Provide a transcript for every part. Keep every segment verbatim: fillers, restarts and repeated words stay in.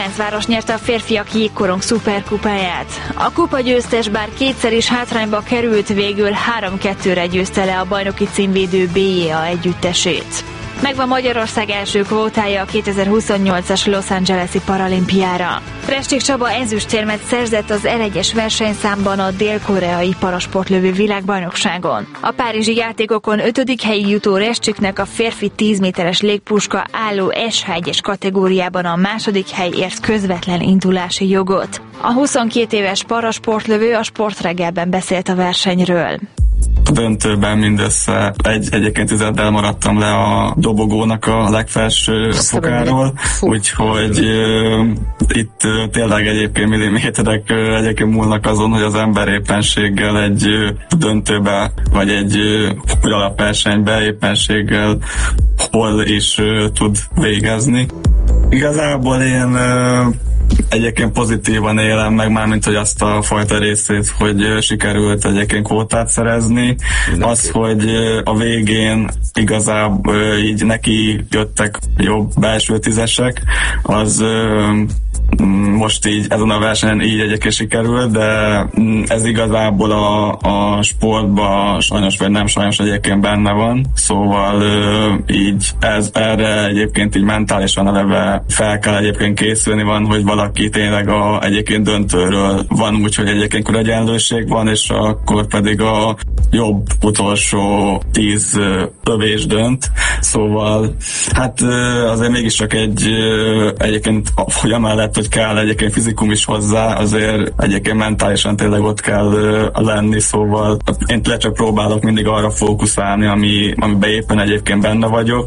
Ferencváros nyerte a férfiak jégkorong szuperkupáját. A kupa győztes bár kétszer is hátrányba került, végül három kettőre győzte le a bajnoki címvédő bé jé á együttesét. Megvan Magyarország első kvótája a kétezer-huszonnyolcas Los Angeles-i paralimpiára. Restik Csaba ezüstérmet szerzett az el egyes versenyszámban a dél-koreai parasportlövő világbajnokságon. A párizsi játékokon ötödik helyig jutó Restiknek a férfi tíz méteres légpuska álló es há egyes kategóriában a második hely ért közvetlen indulási jogot. A huszonkét éves parasportlövő a Sportreggelben beszélt a versenyről. A döntőben mindössze egy egyébként tizeddel maradtam le a dobogónak a legfelső fokáról, úgyhogy uh, itt uh, tényleg egyébként milliméterek uh, egyébként múlnak azon, hogy az ember éppenséggel egy uh, döntőbe, vagy egy uh, alapversenybe éppenséggel hol is uh, tud végezni. Igazából én uh, egyébként pozitívan élem meg, mármint hogy azt a fajta részét, hogy sikerült egyébként kvótát szerezni. Az, hogy a végén igazából így neki jöttek jobb belső tízesek, az most így ezen a versenyen így egyébként sikerült, de ez igazából a, a sportban sajnos vagy nem sajnos egyébként benne van, szóval így ez, erre egyébként így mentálisan eleve fel kell egyébként készülni, van, hogy valaki tényleg a, egyébként döntőről van úgy, hogy egyébként egyenlőség van, és akkor pedig a jobb utolsó tíz lövés dönt, szóval hát azért mégis csak egy egyébként, hogy amellett, hogy kell egyébként fizikum is hozzá, azért egyébként mentálisan tényleg ott kell lenni, szóval én le csak próbálok mindig arra fókuszálni, ami, amiben éppen egyébként benne vagyok.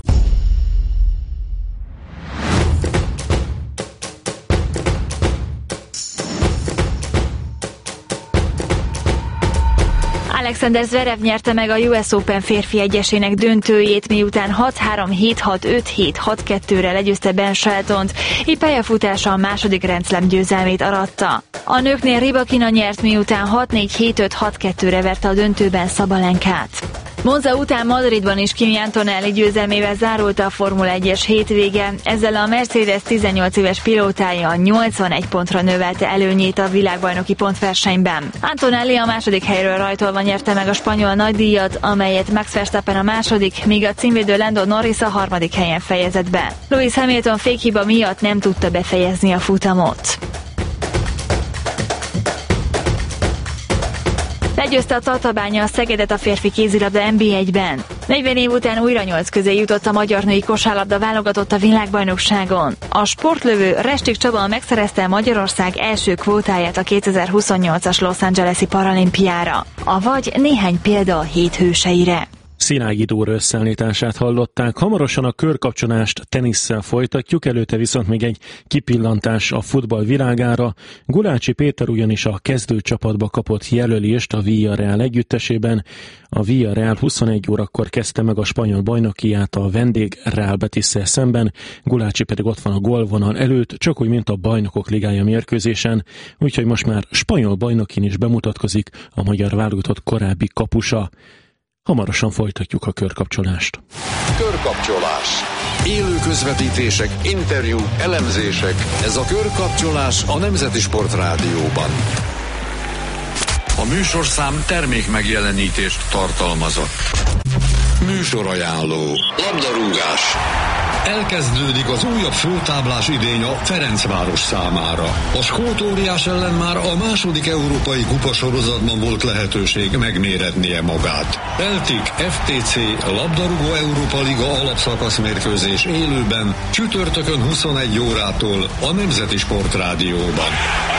Alexander Zverev nyerte meg a u es Open férfi egyesének döntőjét, miután hat három, hét hat, öt hét, hat kettőre legyőzte Ben Sheltont, így pályafutása a második Grand Slam győzelmét aratta. A nőknél Rybakina nyert, miután hat négy, hét öt, hat kettőre verte a döntőben Szabalenkát. Monza után Madridban is Kimi Antonelli győzelmével zárult a Formula egyes hétvége, ezzel a Mercedes tizennyolc éves pilótája nyolcvanegy pontra növelte előnyét a világbajnoki pontversenyben. Antonelli a második helyről rajtolva nyerte meg a spanyol nagydíjat, amelyet Max Verstappen a második, míg a címvédő Lando Norris a harmadik helyen fejezett be. Lewis Hamilton fékhiba miatt nem tudta befejezni a futamot. Legyőzte a Tatabánya a Szegedet a férfi kézilabda en bé egyben. negyven év után újra nyolc közé jutott a magyar női kosárlabda válogatott a világbajnokságon. A sportlövő Restik Csaba megszerezte Magyarország első kvótáját a kétezer-huszonnyolcas Los Angeles-i paralimpiára. Avagy néhány példa a hét hőseire. Szilágyi Dóra összeállítását hallották. Hamarosan a körkapcsolást tenisszel folytatjuk, előtte viszont még egy kipillantás a futball világára. Gulácsi Péter ugyanis a kezdőcsapatba kapott jelölést a Villarreal együttesében. A Villarreal huszonegy órakor kezdte meg a spanyol bajnokiát a vendég Real Betisszel szemben, Gulácsi pedig ott van a gólvonal előtt, csak úgy, mint a Bajnokok Ligája mérkőzésen, úgyhogy most már spanyol bajnokin is bemutatkozik a magyar válogatott korábbi kapusa. Hamarosan folytatjuk a körkapcsolást. Körkapcsolás. Élő közvetítések, interjúk, elemzések. Ez a Körkapcsolás a Nemzeti Sport Rádióban. A műsorszám termék megjelenítést tartalmazott. Műsorajánló. Labdarúgás. Elkezdődik az újabb főtáblás idény a Ferencváros számára. A skót óriás ellen már a második európai kupasorozatban volt lehetőség megméretnie magát. Celtic ef té cé labdarúgó Európa Liga alapszakasz mérkőzés élőben csütörtökön huszonegy órától a Nemzeti Sport Rádióban.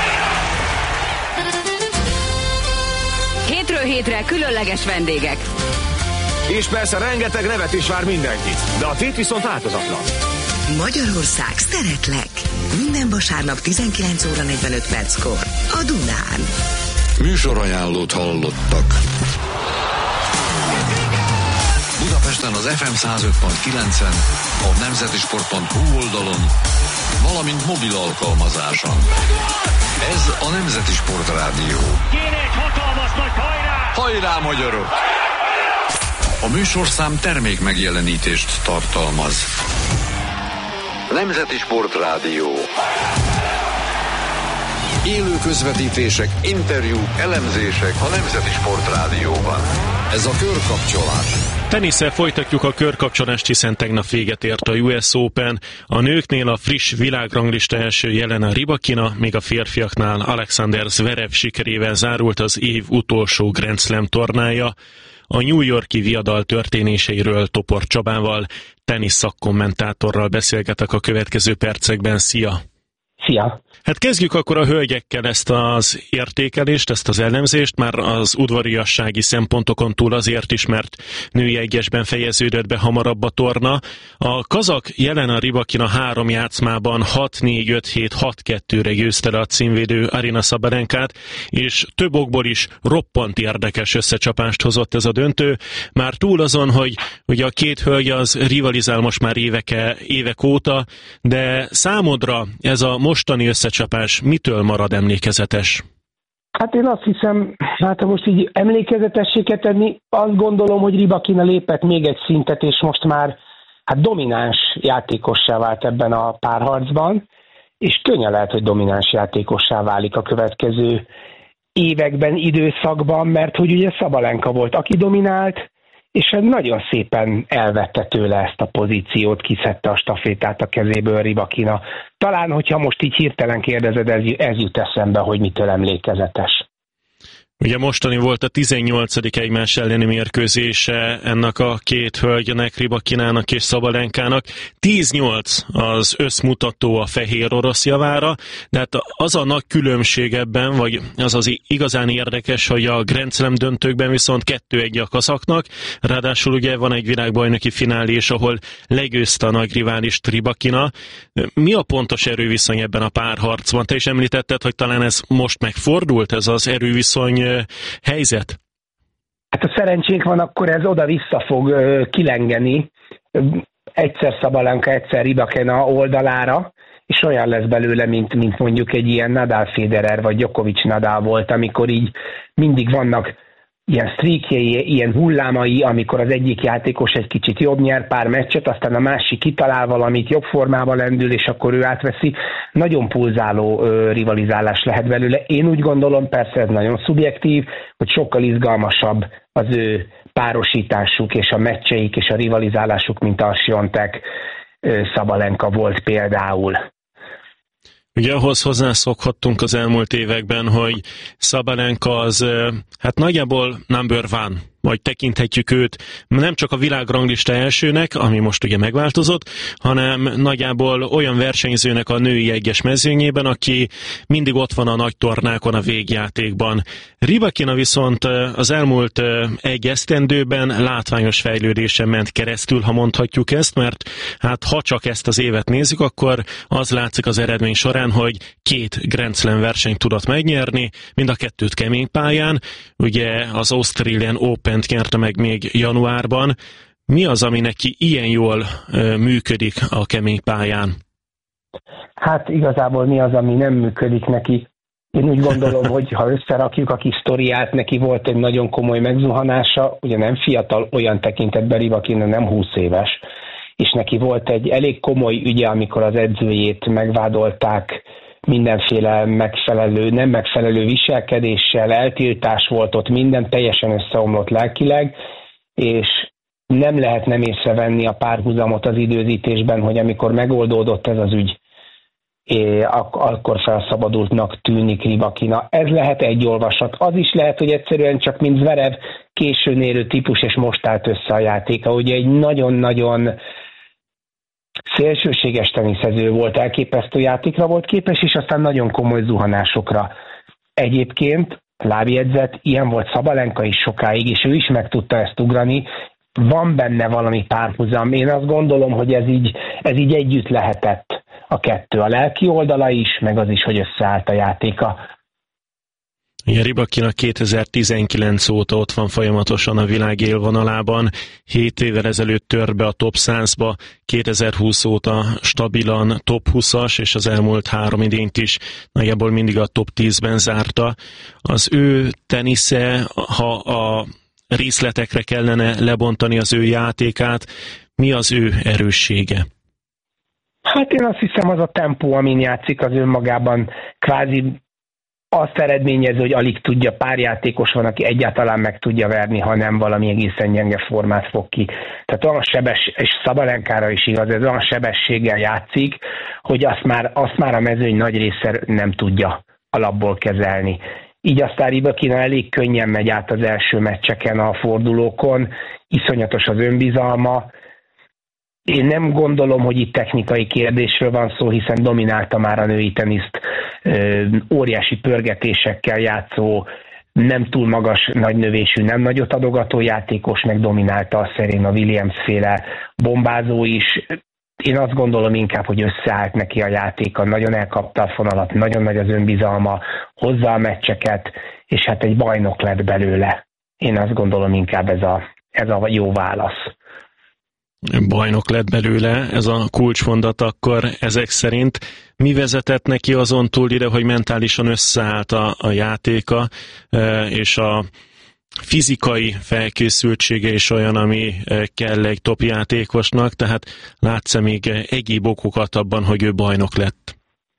Hétről hétre különleges vendégek. És persze rengeteg nevet is vár mindenkit, de a tét viszont változatlan. Magyarország, szeretlek! Minden vasárnap tizenkilenc óra negyvenöt perckor a Dunán. Műsorajánlót hallottak. Budapesten az ef em száz öt pont kilencen, a nemzetisport pont hu oldalon, valamint mobil alkalmazáson. Ez a Nemzeti Sport Rádió. Kéne egy hatalmas nagy hajrá! Hajrá, magyarok! A műsorszám termék megjelenítést tartalmaz. Nemzeti Sport Rádió. Élő közvetítések, interjúk, elemzések a Nemzeti Sportrádióban. Ez a Körkapcsolás. Tenisszel folytatjuk a körkapcsolást, hiszen tegnap véget ért a U S Open. A nőknél a friss világranglista első Jelena Rybakina, még a férfiaknál Alexander Zverev sikerével zárult az év utolsó Grand Slam tornája. A New York-i viadal történéseiről Topor Csabával, tenisz szakkommentátorral beszélgetek a következő percekben. Szia! Szia! Hát kezdjük akkor a hölgyekkel ezt az értékelést, ezt az elemzést, már az udvariassági szempontokon túl azért is, mert női egyesben fejeződött be hamarabb a torna. A kazak Jelena Rybakina három játszmában hat négy öt hét hat kettőre győzte le a címvédő Aryna Szabalenkát, és több okból is roppant érdekes összecsapást hozott ez a döntő. Már túl azon, hogy ugye a két hölgy az rivalizál most már éveke, évek óta, de számodra ez a mostani összecsapás mitől marad emlékezetes? Hát én azt hiszem, hát ha most így emlékezetessé kell tenni, azt gondolom, hogy Rybakina lépett még egy szintet, és most már hát domináns játékossá vált ebben a párharcban, és könnyen lehet, hogy domináns játékossá válik a következő években, időszakban, mert hogy ugye Szabalenka volt, aki dominált, és nagyon szépen elvette tőle ezt a pozíciót, kiszedte a stafétát a kezéből Rybakina. Talán, hogyha most így hirtelen kérdezed, ez, ez jut eszembe, hogy mitől emlékezetes. Ugye mostani volt a tizennyolcadik egymás elleni mérkőzése ennek a két hölgynek, Rybakinának és Szabalenkának. tíz nyolc az összmutató a fehér orosz javára, de hát az a nagy különbség ebben, vagy az az igazán érdekes, hogy a Grand Slam döntőkben viszont kettő egy a kazaknak, ráadásul ugye van egy világbajnoki finálés, ahol legyőzte a nagy riválist Rybakina. Mi a pontos erőviszony ebben a párharcban? Te is említetted, hogy talán ez most megfordult, ez az erőviszony helyzet? Hát a szerencsénk van, akkor ez oda-vissza fog uh, kilengeni, egyszer Szabalenka, egyszer Rybakina oldalára, és olyan lesz belőle, mint, mint mondjuk egy ilyen Nadal Federer vagy Djokovic Nadal volt, amikor így mindig vannak ilyen streakjei, ilyen hullámai, amikor az egyik játékos egy kicsit jobb nyer pár meccset, aztán a másik kitalál valamit, jobb formában lendül, és akkor ő átveszi. Nagyon pulzáló ö, rivalizálás lehet belőle. Én úgy gondolom, persze ez nagyon szubjektív, hogy sokkal izgalmasabb az ő párosításuk, és a meccseik, és a rivalizálásuk, mint a Swiatek Szabalenka volt például. Ugye ahhoz hozzászokhattunk az elmúlt években, hogy Szabalenka az hát nagyjából number one, vagy tekinthetjük őt nem csak a világranglista elsőnek, ami most ugye megváltozott, hanem nagyjából olyan versenyzőnek a női egyes mezőnyében, aki mindig ott van a nagy tornákon, a végjátékban. Rybakina viszont az elmúlt egy esztendőben látványos fejlődésen ment keresztül, ha mondhatjuk ezt, mert hát ha csak ezt az évet nézzük, akkor az látszik az eredmény során, hogy két Grand Slam versenyt tudott megnyerni, mind a kettőt kemény pályán, ugye az Australian Open-t nyerte meg még januárban. Mi az, ami neki ilyen jól ö, működik a kemény pályán? Hát igazából mi az, ami nem működik neki? Én úgy gondolom, hogy ha összerakjuk a kis sztoriát, neki volt egy nagyon komoly megzuhanása, ugye nem fiatal olyan tekintetben, Rybakina nem húsz éves, és neki volt egy elég komoly ügye, amikor az edzőjét megvádolták mindenféle megfelelő, nem megfelelő viselkedéssel, eltiltás volt ott, minden teljesen összeomlott lelkileg, és nem lehet nem észrevenni a párhuzamot az időzítésben, hogy amikor megoldódott ez az ügy, akkor felszabadultnak tűnik Rybakina. Ez lehet egy olvasat. Az is lehet, hogy egyszerűen csak mint Zverev későn érő típus, és most állt össze a játéka. Ugye egy nagyon-nagyon szélsőséges teniszező volt, elképesztő játékra volt képes, és aztán nagyon komoly zuhanásokra. Egyébként lábjegyzet, ilyen volt Szabalenka is sokáig, és ő is meg tudta ezt ugrani. Van benne valami párhuzam. Én azt gondolom, hogy ez így, ez így együtt lehetett a kettő. A lelki oldala is, meg az is, hogy összeállt a játéka. Igen, Rybakina kétezer-tizenkilenc óta ott van folyamatosan a világ élvonalában, hét évvel ezelőtt tört be a top százba, kétezer-húsz óta stabilan top húszas, és az elmúlt három idényt is nagyjából mindig a top tízben zárta. Az ő tenisze, ha a részletekre kellene lebontani az ő játékát, mi az ő erőssége? Hát én azt hiszem, az a tempó, amin játszik, az önmagában kvázi azt eredményező, hogy alig tudja, pár játékos van, aki egyáltalán meg tudja verni, ha nem valami egészen gyenge formát fog ki. Tehát olyan sebes, és Szabalenkára is igaz, ez olyan sebességgel játszik, hogy azt már, azt már a mezőny nagy része nem tudja alapból kezelni. Így aztán Rybakina elég könnyen megy át az első meccseken a fordulókon, iszonyatos az önbizalma. Én nem gondolom, hogy itt technikai kérdésről van szó, hiszen dominálta már a női teniszt, óriási pörgetésekkel játszó, nem túl magas, nagy növésű, nem nagyot adogató játékos, meg dominálta a Serena Williams féle bombázó is. Én azt gondolom inkább, hogy összeállt neki a játéka, nagyon elkapta a fonalat, nagyon nagy az önbizalma, hozza a meccseket, és hát egy bajnok lett belőle. Én azt gondolom inkább ez a, ez a jó válasz. Bajnok lett belőle, ez a kulcsmondat akkor ezek szerint. Mi vezetett neki azon túl ide, hogy mentálisan összeállt a, a játéka, és a fizikai felkészültsége is olyan, ami kell egy top játékosnak, tehát látsz-e még egyéb okokat abban, hogy ő bajnok lett?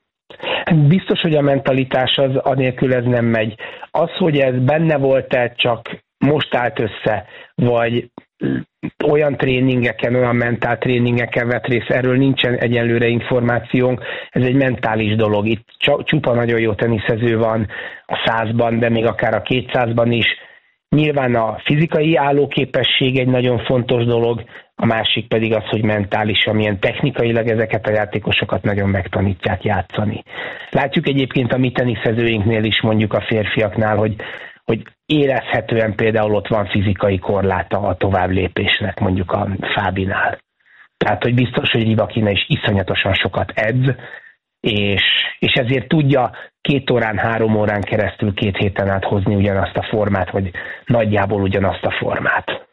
Biztos, hogy a mentalitás az anélkül ez nem megy. Az, hogy ez benne volt-e, csak most állt össze, vagy olyan tréningeken, olyan mentál tréningeken vett részt, erről nincsen egyelőre információnk, ez egy mentális dolog. Itt csupa nagyon jó teniszező van a százban, de még akár a kétszázban is. Nyilván a fizikai állóképesség egy nagyon fontos dolog, a másik pedig az, hogy mentálisan, milyen technikailag ezeket a játékosokat nagyon megtanítják játszani. Látjuk egyébként a mi teniszezőinknél is, mondjuk a férfiaknál, hogy hogy érezhetően például ott van fizikai korláta a tovább lépésnek, mondjuk a Fábinál. Tehát, hogy biztos, hogy Rybakina is iszonyatosan sokat edz, és, és ezért tudja két órán, három órán keresztül két héten át hozni ugyanazt a formát, vagy nagyjából ugyanazt a formát.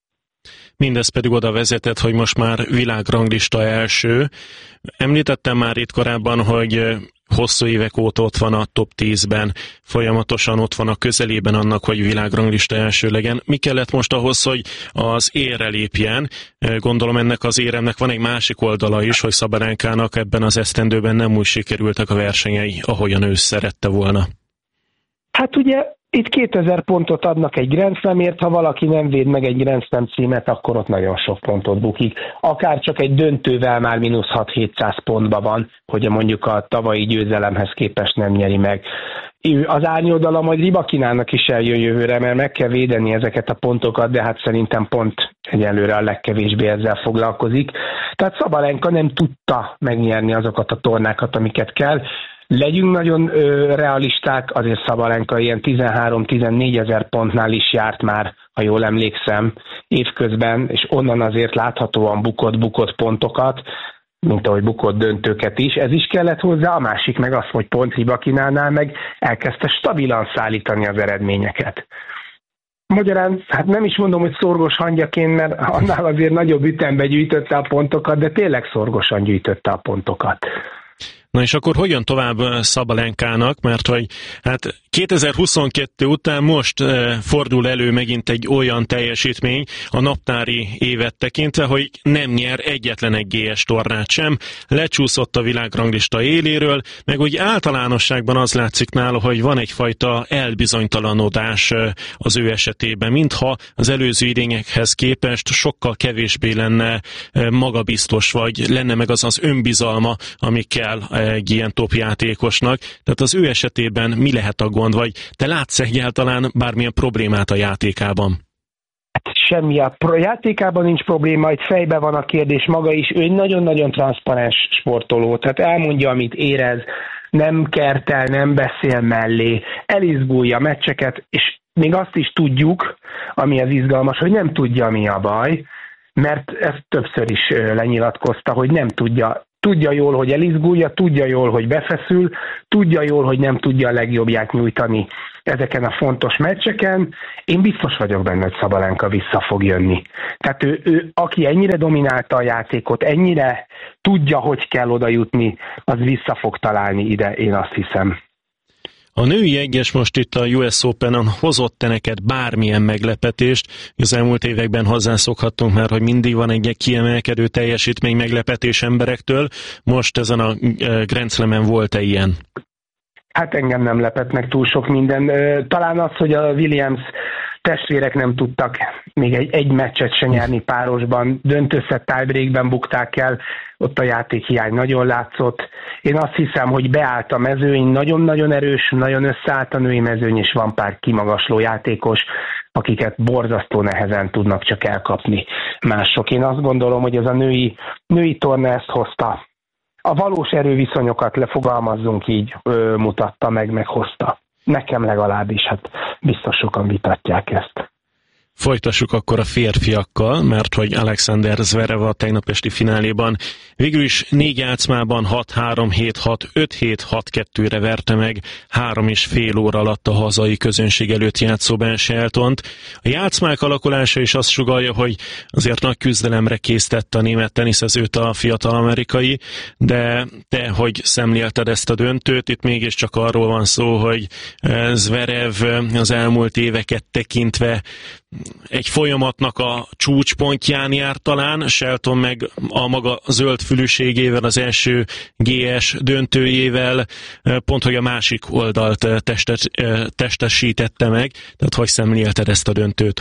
Mindez pedig oda vezetett, hogy most már világranglista első. Említettem már itt korábban, hogy hosszú évek óta ott van a top tízben, folyamatosan ott van a közelében annak, hogy világranglista első legyen. Mi kellett most ahhoz, hogy az érre lépjen? Gondolom ennek az éremnek van egy másik oldala is, hogy Szabalenkának ebben az esztendőben nem úgy sikerültek a versenyei, ahogyan ő szerette volna. Hát ugye itt kétezer pontot adnak egy Grand Slamért, ha valaki nem véd meg egy Grand Slam címet, akkor ott nagyon sok pontot bukik. Akár csak egy döntővel már mínusz hat-hétszáz pontban van, hogy mondjuk a tavalyi győzelemhez képest nem nyeri meg. Az árnyoldala majd Rybakinának is eljön jövőre, mert meg kell védeni ezeket a pontokat, de hát szerintem pont egyelőre a legkevésbé ezzel foglalkozik. Tehát Szabalenka nem tudta megnyerni azokat a tornákat, amiket kell. Legyünk nagyon ö, realisták, azért Szabalenka ilyen tizenhárom-tizennégy ezer pontnál is járt már, ha jól emlékszem, évközben, és onnan azért láthatóan bukott-bukott pontokat, mint ahogy bukott döntőket is. Ez is kellett hozzá, a másik meg az, hogy pont Rybakinánál meg elkezdte stabilan szállítani az eredményeket. Magyarán, hát nem is mondom, hogy szorgos hangyaként, mert annál azért nagyobb ütembe gyűjtötte a pontokat, de tényleg szorgosan gyűjtötte a pontokat. Na és akkor hogyan tovább Szabalenkának, mert hogy hát kétezer-huszonkettő után most e, fordul elő megint egy olyan teljesítmény a naptári évet tekintve, hogy nem nyer egyetlen egy gé es tornát sem, lecsúszott a világranglista éléről, meg úgy általánosságban az látszik nála, hogy van egyfajta elbizonytalanodás az ő esetében, mintha az előző idényekhez képest sokkal kevésbé lenne magabiztos, vagy lenne meg az az önbizalma, ami kell egy ilyen top játékosnak. Tehát az ő esetében mi lehet a gond, vagy te látsz egyáltalán bármilyen problémát a játékában? Semmi a játékában nincs probléma, itt fejben van a kérdés maga is. Ő egy nagyon-nagyon transzparens sportoló, tehát elmondja, amit érez, nem kertel, nem beszél mellé, elizgulja meccseket, és még azt is tudjuk, ami az izgalmas, hogy nem tudja, mi a baj, mert ezt többször is lenyilatkozta, hogy nem tudja. Tudja jól, hogy elizgulja, tudja jól, hogy befeszül, tudja jól, hogy nem tudja a legjobbját nyújtani ezeken a fontos meccseken. Én biztos vagyok benne, hogy Szabalenka vissza fog jönni. Tehát ő, ő, aki ennyire dominálta a játékot, ennyire tudja, hogy kell oda jutni, az vissza fog találni ide, én azt hiszem. A női egyes most itt a U S Open-on hozott-e neked bármilyen meglepetést? Az elmúlt években hozzászokhattunk már, hogy mindig van egy kiemelkedő teljesítmény meglepetés emberektől. Most ezen a Grand Slamen volt-e ilyen? Hát engem nem lepett meg túl sok minden. Talán az, hogy a Williams testvérek nem tudtak még egy, egy meccset se nyerni párosban, döntőszett tiebreakben bukták el, ott a játékhiány nagyon látszott. Én azt hiszem, hogy beállt a mezőny, nagyon-nagyon erős, nagyon összeállt a női mezőny, és van pár kimagasló játékos, akiket borzasztó nehezen tudnak csak elkapni mások. Én azt gondolom, hogy ez a női, női torna ezt hozta. A valós erőviszonyokat, lefogalmazzunk így, ö, mutatta meg, meghozta. Nekem legalábbis, hát biztos sokan vitatják ezt. Folytassuk akkor a férfiakkal, mert hogy Alexander Zverev a tegnap esti fináléban végül is négy játszmában hat három, hét hat, öt hét, hat kettőre verte meg három és fél óra alatt a hazai közönség előtt játszó Ben Sheltont. A játszmák alakulása is azt sugallja, hogy azért nagy küzdelemre késztette a német teniszezőt a fiatal amerikai, de te, hogy szemlélted ezt a döntőt, itt mégiscsak arról van szó, hogy Zverev az elmúlt éveket tekintve egy folyamatnak a csúcspontján jár talán, Shelton meg a maga zöld fülűségével, az első gé es döntőjével pont, hogy a másik oldalt testes, testesítette meg. Tehát hogy szemlélted ezt a döntőt?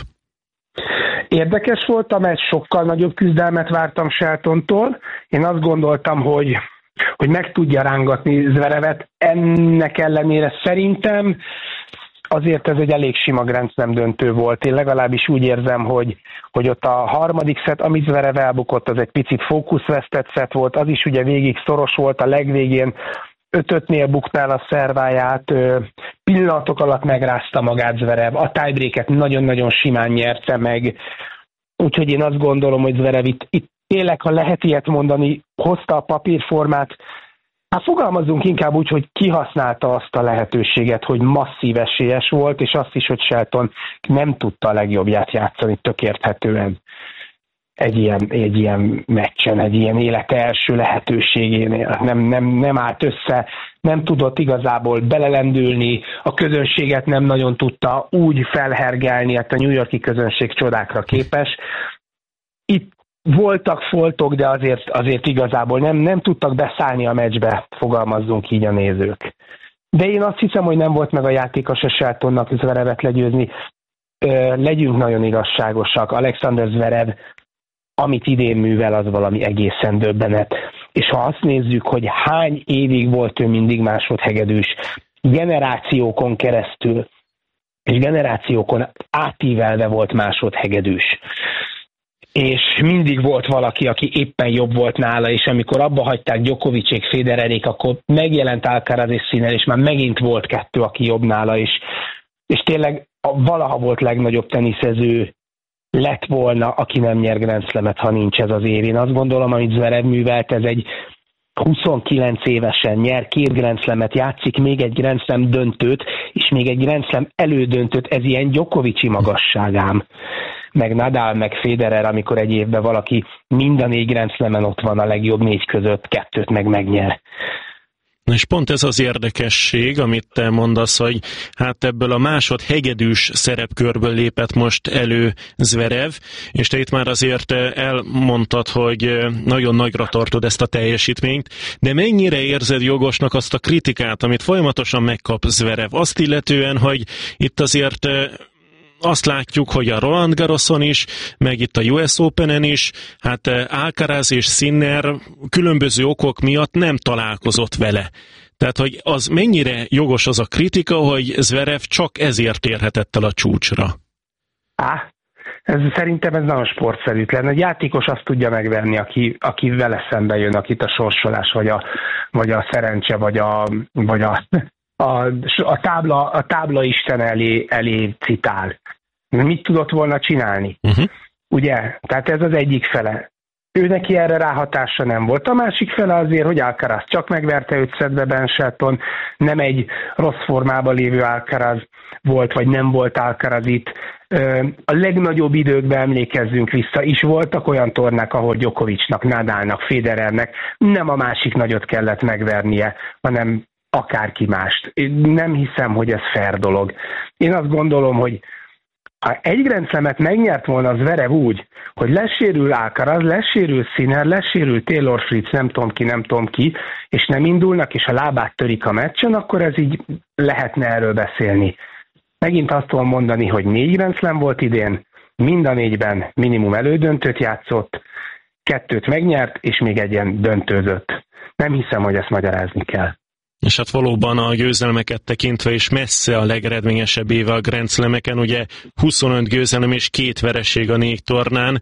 Érdekes volt a meccs, sokkal nagyobb küzdelmet vártam Sheltontól. Én azt gondoltam, hogy, hogy meg tudja rángatni Zverevet. Ennek ellenére szerintem azért ez egy elég sima Grand Slam döntő volt. Én legalábbis úgy érzem, hogy, hogy ott a harmadik szett, amit Zverev elbukott, az egy picit fókuszvesztett szett volt, az is ugye végig szoros volt, a legvégén öt-ötnél buktál a szerváját, pillanatok alatt megrázta magát Zverev, a tiebreaket nagyon-nagyon simán nyerte meg, úgyhogy én azt gondolom, hogy Zverev itt, itt tényleg, ha lehet ilyet mondani, hozta a papírformát. Hát fogalmazzunk inkább úgy, hogy kihasználta azt a lehetőséget, hogy masszív esélyes volt, és azt is, hogy Shelton nem tudta a legjobbját játszani tök érthetően egy ilyen, egy ilyen meccsen, egy ilyen élete első lehetőségénél. Nem, nem, nem állt össze, nem tudott igazából belelendülni, a közönséget nem nagyon tudta úgy felhergelni, hát a New York-i közönség csodákra képes. Itt voltak foltok, de azért, azért igazából nem, nem tudtak beszállni a meccsbe, fogalmazzunk így a nézők. De én azt hiszem, hogy nem volt meg a játékos a Sheltonnak Zverevet legyőzni. Ö, legyünk nagyon igazságosak. Alexander Zverev, amit idén művel, az valami egészen döbbenet. És ha azt nézzük, hogy hány évig volt ő mindig másodhegedűs, generációkon keresztül, és generációkon átívelve volt másodhegedűs, és mindig volt valaki, aki éppen jobb volt nála, és amikor abba hagyták Djokovicék, Federerék, akkor megjelent Alcaraz és Sinner, és már megint volt kettő, aki jobb nála, és, és tényleg a valaha volt legnagyobb teniszező lett volna, aki nem nyer Grand Slamet, ha nincs ez az év. Én azt gondolom, amit Zverev művelt, ez egy huszonkilenc évesen nyer két Grand Slamet, játszik még egy Grand Slam döntőt, és még egy Grand Slam elődöntőt, ez ilyen Djokovicsi magasságám. Meg Nadal, meg Federer, amikor egy évben valaki mind a négy Grand Slamen ott van a legjobb négy között, kettőt meg megnyer. És pont ez az érdekesség, amit te mondasz, hogy hát ebből a másodhegedűs szerepkörből lépett most elő Zverev, és te itt már azért elmondtad, hogy nagyon nagyra tartod ezt a teljesítményt, de mennyire érzed jogosnak azt a kritikát, amit folyamatosan megkap Zverev, azt illetően, hogy itt azért azt látjuk, hogy a Roland Garroson is, meg itt a U S Openen is, hát Alcaraz és Sinner különböző okok miatt nem találkozott vele. Tehát, hogy az mennyire jogos az a kritika, hogy Zverev csak ezért érhetett el a csúcsra? Á, ez, szerintem ez nagyon sportszerűtlen. Egy játékos azt tudja megverni, aki, aki vele szembe jön, akit a sorsolás, vagy a, vagy a szerencse, vagy a, vagy a A, a, tábla, a tábla isten elé, elé citál. Mit tudott volna csinálni? Uh-huh. Ugye? Tehát ez az egyik fele. Ő neki erre ráhatása nem volt. A másik fele azért, hogy Alcaraz csak megverte öt szettbe Ben Shelton, nem egy rossz formában lévő Alcaraz volt, vagy nem volt Alcaraz itt. A legnagyobb időkben emlékezzünk vissza, is voltak olyan tornák, ahol Djokovicnak, Nadalnak, Federernek nem a másik nagyot kellett megvernie, hanem akárki mást. Én nem hiszem, hogy ez fair dolog. Én azt gondolom, hogy Ha egy Grand Slamet megnyert volna az Zverev úgy, hogy lesérül Alcaraz, lesérül Sinner, lesérül Taylor Fritz, nem tudom ki, nem tudom ki, és nem indulnak, és a lábát törik a meccsen, akkor ez így lehetne erről beszélni. Megint azt tudom mondani, hogy négy Grand Slam volt idén, mind a négyben minimum elődöntőt játszott, kettőt megnyert, és még egyen döntőzött. Nem hiszem, hogy ezt magyarázni kell. És hát valóban a győzelmeket tekintve is messze a legeredményesebb éve a Grand Slameken, ugye huszonöt győzelem és két vereség a négy tornán.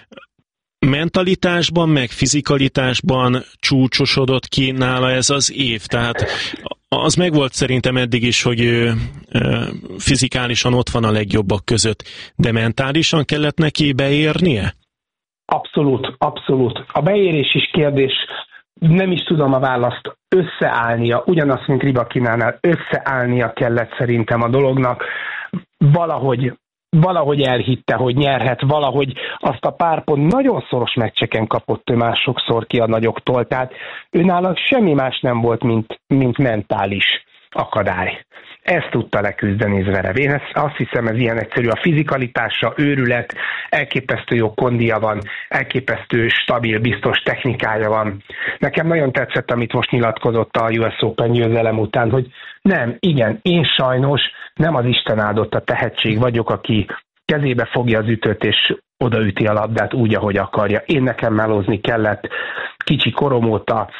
Mentalitásban, meg fizikalitásban csúcsosodott ki nála ez az év, tehát az megvolt szerintem eddig is, hogy ő fizikálisan ott van a legjobbak között, de mentálisan kellett neki beérnie? Abszolút, abszolút. A beérés is kérdés, nem is tudom a választ, összeállnia, ugyanazt, mint Rybakinánál, összeállnia kellett szerintem a dolognak, valahogy, valahogy elhitte, hogy nyerhet, valahogy azt a pár pont nagyon szoros meccseken kapott ő már sokszor ki a nagyoktól, tehát őnála semmi más nem volt, mint, mint mentális akadály. Ezt tudta leküzdeni Zverev. Én ezt, azt hiszem, ez ilyen egyszerű. A fizikalitása, őrület, elképesztő jó kondia van, elképesztő stabil, biztos technikája van. Nekem nagyon tetszett, amit most nyilatkozott a U S Open győzelem után, hogy nem, igen, én sajnos nem az Isten áldotta tehetség vagyok, aki kezébe fogja az ütőt és odaüti a labdát úgy, ahogy akarja. Én nekem melózni kellett kicsi korom óta,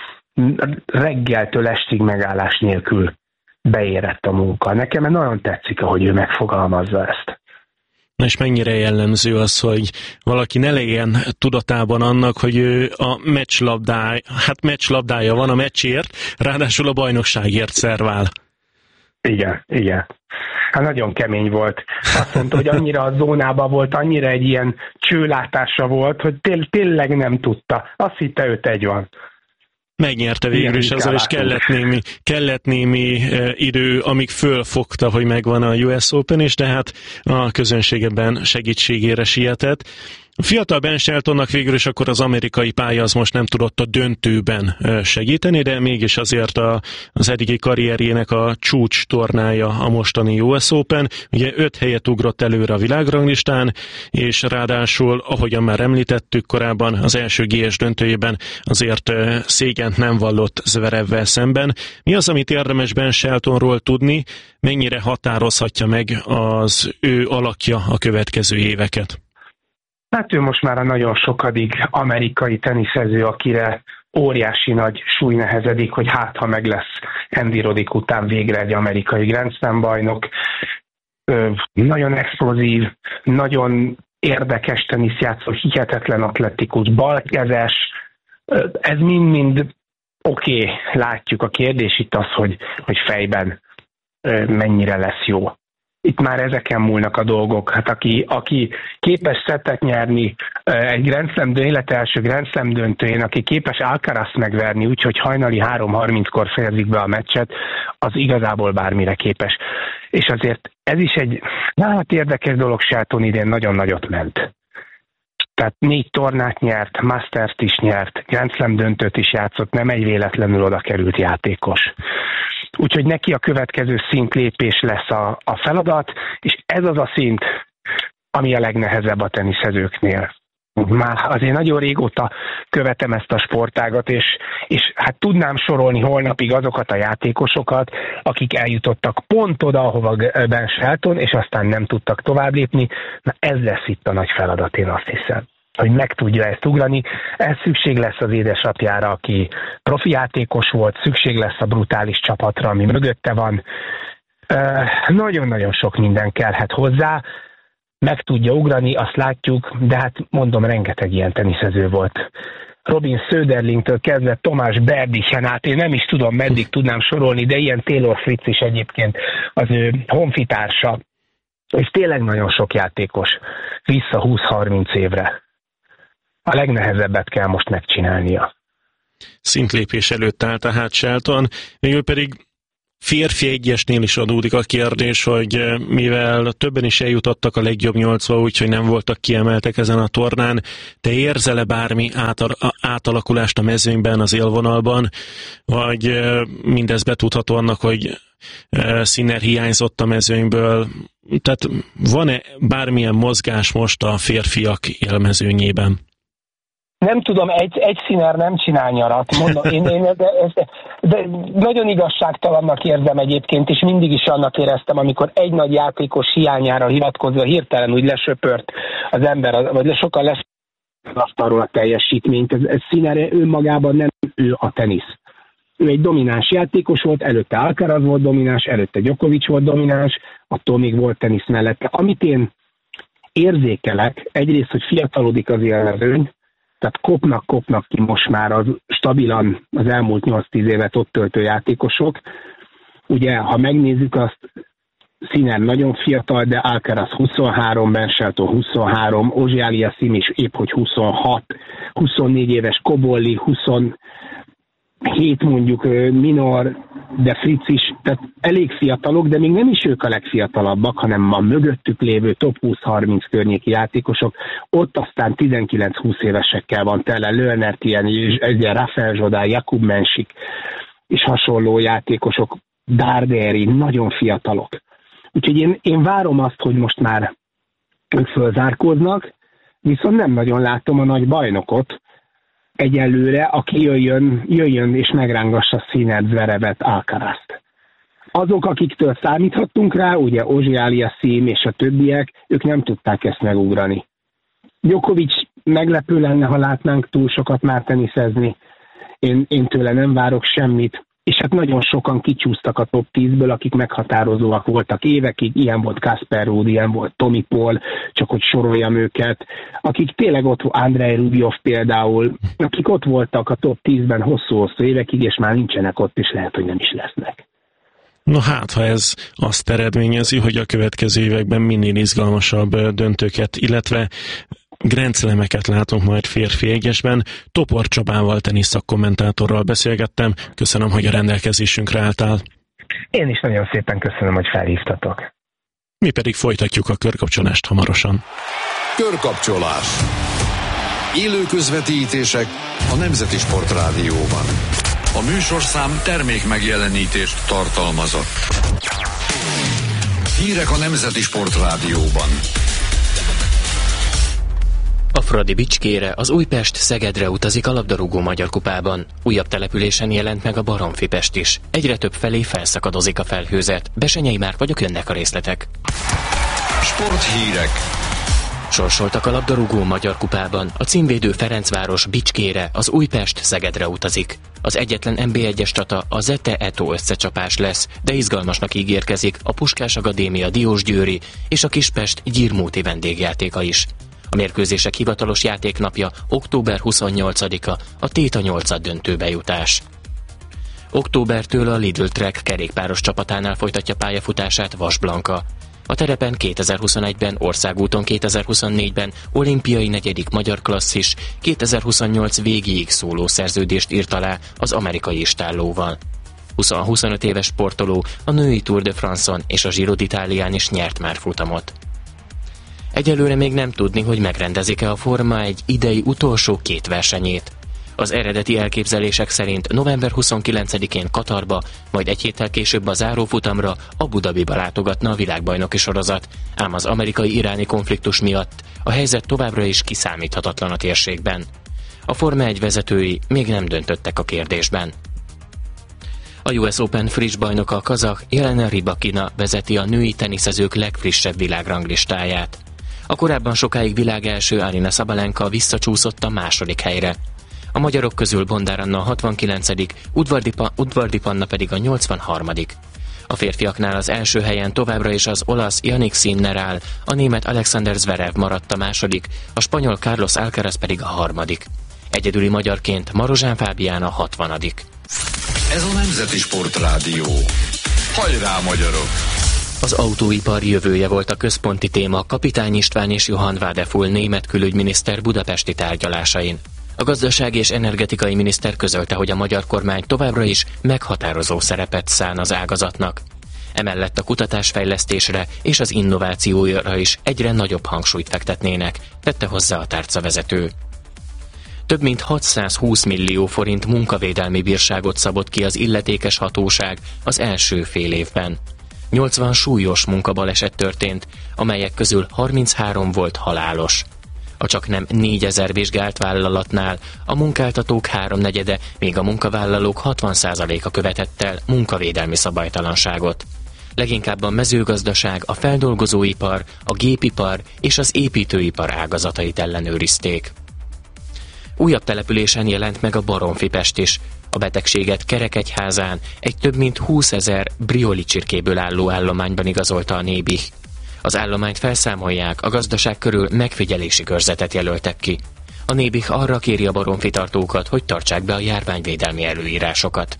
reggeltől estig megállás nélkül beérett a munka. Nekem nagyon tetszik, ahogy ő megfogalmazza ezt. Na és mennyire jellemző az, hogy valaki ne legyen tudatában annak, hogy ő a meccslabdája, hát meccslabdája van a meccsért, ráadásul a bajnokságért szervál. Igen, igen. Hát nagyon kemény volt. Azt mondta, hogy annyira a zónában volt, annyira egy ilyen csőlátása volt, hogy té- tényleg nem tudta. Azt hitte, őt egy van. Megnyerte végül is azzal, és kellett némi, kellett némi e, idő, amíg fölfogta, hogy megvan a U S Open is, de hát a közönségeben segítségére sietett. A fiatal Ben Sheltonnak végül is akkor az amerikai pálya az most nem tudott a döntőben segíteni, de mégis azért a, az eddigi karrierjének a csúcs tornája a mostani U S Open. Ugye öt helyet ugrott előre a világranglistán, és ráadásul, ahogyan már említettük korábban, az első gé es döntőjében azért szégyent nem vallott Zverevvel szemben. Mi az, amit érdemes Ben Sheltonról tudni, mennyire határozhatja meg az ő alakja a következő éveket? Hát ő most már a nagyon sokadik amerikai teniszező, akire óriási nagy súly nehezedik, hogy hát ha meg lesz Andy Roddick után végre egy amerikai Grand Slam bajnok. Ö, nagyon explozív, nagyon érdekes teniszjátszó, hihetetlen atletikus, balkezes. Ö, ez mind-mind oké, okay, látjuk. A kérdés itt az, hogy, hogy fejben ö, mennyire lesz jó. Itt már ezeken múlnak a dolgok. Hát aki, aki képes szettet nyerni egy Grand Slam döntő, élete első Grand Slam döntőjén, aki képes Alcarazt megverni, úgyhogy hajnali három harminckor fejezik be a meccset, az igazából bármire képes. És azért ez is egy hát érdekes dolog, Shelton idén nagyon nagyot ment. Tehát négy tornát nyert, Mastert is nyert, Grand Slam döntőt is játszott, nem egy véletlenül oda került játékos. Úgyhogy neki a következő szintlépés lesz a, a feladat, és ez az a szint, ami a legnehezebb a teniszezőknél. Már azért nagyon régóta követem ezt a sportágat, és, és hát tudnám sorolni holnapig azokat a játékosokat, akik eljutottak pont oda, ahova Ben Shelton, és aztán nem tudtak tovább lépni. Na ez lesz itt a nagy feladat, én azt hiszem, hogy meg tudja ezt ugrani. Ez szükség lesz az édesapjára, aki profi játékos volt, szükség lesz a brutális csapatra, ami mögötte van. Nagyon-nagyon sok minden kellhet hozzá, meg tudja ugrani, azt látjuk, de hát mondom, rengeteg ilyen teniszező volt. Robin Söderlingtől kezdve Tomás Berdicsen át, én nem is tudom, meddig tudnám sorolni, de ilyen Taylor Fritz is egyébként az ő honfitársa, és tényleg nagyon sok játékos vissza húsz-harminc évre. A legnehezebbet kell most megcsinálnia. Szintlépés előtt áll tehát Shelton, végül pedig férfi egyesnél is adódik a kérdés, hogy mivel többen is eljutottak a legjobb nyolcba, úgyhogy nem voltak kiemeltek ezen a tornán, te érzel-e bármi átalakulást a mezőnyben, az élvonalban, vagy mindez betudható annak, hogy Sinner hiányzott a mezőnyből? Tehát van-e bármilyen mozgás most a férfiak élmezőnyében? Nem tudom, egy, egy Sinner nem csinál nyarat, mondom, én, én de, de, de nagyon igazságtalannak érzem egyébként, és mindig is annak éreztem, amikor egy nagy játékos hiányára hivatkozva hirtelen úgy lesöpört az ember, vagy sokkal lesz az asztalról a teljesítményt. Ez, ez Sinner önmagában nem ő a tenisz. Ő egy domináns játékos volt, előtte Alcaraz volt domináns, előtte Djokovic volt domináns, attól még volt tenisz mellette. Amit én érzékelek, egyrészt, hogy fiatalodik az élmezőny, tehát kopnak-kopnak ki most már az stabilan az elmúlt nyolc-tíz évet ott töltő játékosok. Ugye, ha megnézzük azt, Sinner nagyon fiatal, de Alcaraz huszonhárom, Ben Shelton huszonhárom, Auger-Aliassime is épp hogy huszonhat, huszonnégy éves Cobolli, huszonhét mondjuk Minor, de Fritz is, tehát elég fiatalok, de még nem is ők a legfiatalabbak, hanem a mögöttük lévő top húsz-harminc környéki játékosok, ott aztán tizenkilenc-húsz évesekkel van tele, Leonard ilyen, Rafael Jodá, Jakub Mensik és hasonló játékosok, Darderi, nagyon fiatalok. Úgyhogy én, én várom azt, hogy most már ők fölzárkóznak, viszont nem nagyon látom a nagy bajnokot egyelőre, aki jöjjön, jöjjön és megrángassa Sinner, Zverevet, Alcarazt. Azok, akiktől számíthattunk rá, ugye Auger-Aliassime és a többiek, ők nem tudták ezt megugrani. Djokovic meglepő lenne, ha látnánk túl sokat már teniszezni. Én, én tőle nem várok semmit. És hát nagyon sokan kicsúsztak a top tízből, akik meghatározóak voltak évekig, ilyen volt Casper Ruud, ilyen volt Tommy Paul, csak hogy soroljam őket, akik tényleg ott, Andrei Rublev például, akik ott voltak a top tízben hosszú-hosszú évekig, és már nincsenek ott, és lehet, hogy nem is lesznek. No hát, ha ez azt eredményezi, hogy a következő években minél izgalmasabb döntőket, illetve Grand Slameket látunk majd férfi egyesben. Topor Csabával, teniszszakkommentátorral beszélgettem. Köszönöm, hogy a rendelkezésünkre álltál. Én is nagyon szépen köszönöm, hogy felhívtatok. Mi pedig folytatjuk a körkapcsolást hamarosan. Körkapcsolás. Élő közvetítések a Nemzeti Sportrádióban. A műsorszám termék megjelenítést tartalmazott. Hírek a Nemzeti Sportrádióban. A Fradi Bicskére, az Újpest-Szegedre utazik a labdarúgó Magyar Kupában. Újabb településen jelent meg a Baromfi Pest is. Egyre több felé felszakadozik a felhőzet. Besenyei Márk vagyok, jönnek a részletek. Sporthírek. Sorsoltak a labdarúgó Magyar Kupában. A címvédő Ferencváros Bicskére, az Újpest-Szegedre utazik. Az egyetlen en bé egyes csata a Zete Eto összecsapás lesz, de izgalmasnak ígérkezik a Puskás Akadémia Diósgyőri és a Kispest Gyirmóti vendégjátéka is. A mérkőzések hivatalos játéknapja október huszonnyolcadika, a Téta nyolcad döntőbe jutás. Októbertől a Lidl Trek kerékpáros csapatánál folytatja pályafutását Vas Blanka. A terepen kétezer-huszonegyben, országúton kétezer-huszonnégyben olimpiai negyedik magyar klasszis, kétezer-huszonnyolc végéig szóló szerződést írt alá az amerikai istállóval. húsz-huszonöt éves sportoló a női Tour de France-on és a Giro d'Italián is nyert már futamot. Egyelőre még nem tudni, hogy megrendezik-e a Forma egy idei utolsó két versenyét. Az eredeti elképzelések szerint november huszonkilencedikén Katarba, majd egy héttel később a zárófutamra, Abu Dhabiba látogatna a világbajnoki sorozat, ám az amerikai-iráni konfliktus miatt a helyzet továbbra is kiszámíthatatlan a térségben. A Forma egy vezetői még nem döntöttek a kérdésben. A U S Open friss bajnoka, a kazah Jelena Rybakina vezeti a női teniszezők legfrissebb világranglistáját. A korábban sokáig világelső Aryna Sabalenka visszacsúszott a második helyre. A magyarok közül Bondár Anna a hatvankilencedik, Udvardi, pa- Udvardi Panna pedig a nyolcvanharmadik A férfiaknál az első helyen továbbra is az olasz Jannik Sinner áll, a német Alexander Zverev maradt a második, a spanyol Carlos Alcaraz pedig a harmadik. Egyedüli magyarként Marozsán Fábián a hatvanadik Ez a Nemzeti Sportrádió. Hajrá, magyarok! Az autóipar jövője volt a központi téma Kapitány István és Johann Wadefull német külügyminiszter budapesti tárgyalásain. A gazdasági és energetikai miniszter közölte, hogy a magyar kormány továbbra is meghatározó szerepet szán az ágazatnak. Emellett a kutatásfejlesztésre és az innovációra is egyre nagyobb hangsúlyt fektetnének, tette hozzá a tárcavezető. Több mint hatszázhúsz millió forint munkavédelmi bírságot szabott ki az illetékes hatóság az első fél évben. nyolcvan súlyos munkabaleset történt, amelyek közül harminchárom volt halálos. A csaknem négyezer vizsgált vállalatnál a munkáltatók háromnegyede, míg a munkavállalók hatvan százaléka követett el munkavédelmi szabálytalanságot. Leginkább a mezőgazdaság, a feldolgozóipar, a gépipar és az építőipar ágazatait ellenőrizték. Újabb településen jelent meg a Baromfipest is. A betegséget Kerekegyházán egy több mint húszezer brioli csirkéből álló állományban igazolta a Nébih. Az állományt felszámolják, a gazdaság körül megfigyelési körzetet jelöltek ki. A Nébih arra kéri a baromfitartókat, hogy tartsák be a járványvédelmi előírásokat.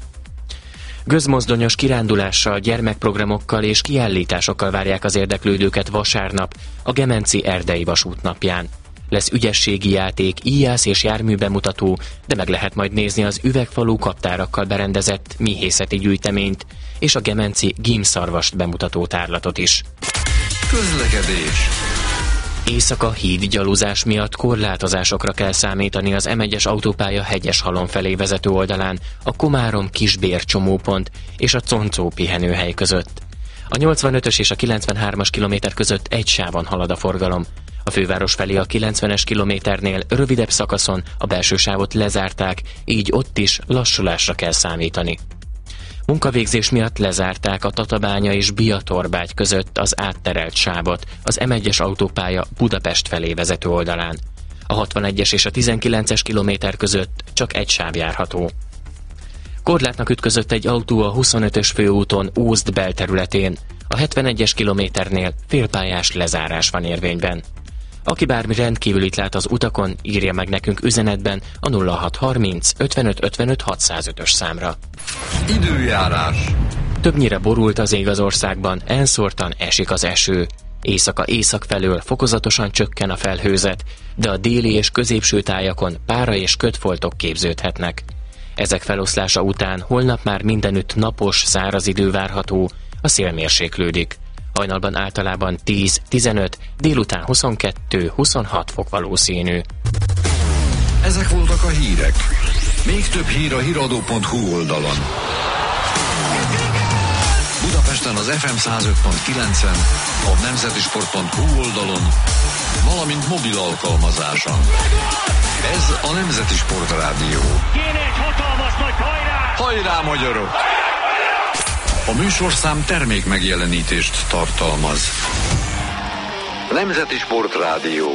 Gőzmozdonyos kirándulással, gyermekprogramokkal és kiállításokkal várják az érdeklődőket vasárnap a Gemenci Erdei Vasút napján. Lesz ügyességi játék, íjász és járműbemutató, de meg lehet majd nézni az üvegfalú kaptárakkal berendezett méhészeti gyűjteményt és a Gemenci gímszarvast bemutató tárlatot is. Közlekedés. Éjszaka hídgyaluzás miatt korlátozásokra kell számítani az M egyes autópálya Hegyeshalom felé vezető oldalán, a Komárom-Kisbér csomópont és a Concó pihenőhely között. A nyolcvanötös és a kilencvenhármas kilométer között egy sávon halad a forgalom. A főváros felé a kilencvenes kilométernél rövidebb szakaszon a belső sávot lezárták, így ott is lassulásra kell számítani. Munkavégzés miatt lezárták a Tatabánya és Biatorbágy között az átterelt sávot, az M egyes autópálya Budapest felé vezető oldalán. A hatvanegyes és a tizenkilences kilométer között csak egy sáv járható. Korlátnak ütközött egy autó a huszonötös főúton Ózd belterületén. A hetvenegyes kilométernél félpályás lezárás van érvényben. Aki bármi rendkívülit lát az utakon, írja meg nekünk üzenetben a nulla hat harminc ötvenöt ötvenöt hatszázötös számra. Időjárás. Többnyire borult az ég az országban, elszórtan esik az eső. Éjszaka észak felől fokozatosan csökken a felhőzet, de a déli és középső tájakon pára és kötfoltok képződhetnek. Ezek feloszlása után holnap már mindenütt napos, száraz idő várható, a szél mérséklődik. Hajnalban általában tíz-tizenöt, délután huszonkettő-huszonhat fok valószínű. Ezek voltak a hírek. Még több hír a híradó pont hu oldalon. Budapesten az ef em száz öt pont kilencen, a nemzetisport pont hu oldalon, valamint mobil alkalmazáson. Ez a Nemzeti Sport Rádió. Kéne egy hatalmas nagy hajrá! Hajrá, magyarok! A műsorszám termék megjelenítést tartalmaz. Nemzeti Sport Rádió.